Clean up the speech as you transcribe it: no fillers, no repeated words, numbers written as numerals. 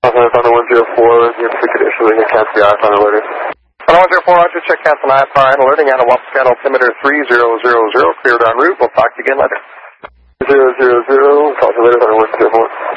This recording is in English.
Thunder 104, you're conditioning a cancel the iPhone alerting. Thunder 104, Roger, check cancel iPhone alerting out of Wapscan altimeter 3000, cleared en route. We'll talk to you again later. 000, talk to you later, Thunder 104.